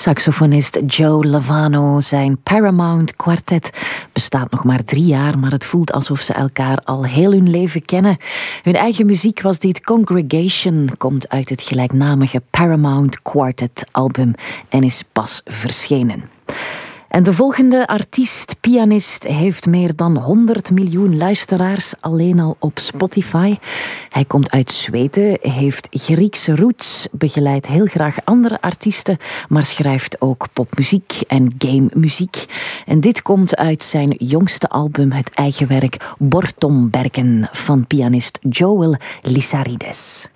Saxofonist Joe Lovano. Zijn Paramount Quartet bestaat nog maar 3 jaar, maar het voelt alsof ze elkaar al heel hun leven kennen. Hun eigen muziek was dit Congregation, komt uit het gelijknamige Paramount Quartet album en is pas verschenen. En de volgende artiest, pianist, heeft meer dan 100 miljoen luisteraars alleen al op Spotify. Hij komt uit Zweden, heeft Griekse roots, begeleidt heel graag andere artiesten, maar schrijft ook popmuziek en gamemuziek. En dit komt uit zijn jongste album, het eigen werk Bortombergen van pianist Joel Lissarides.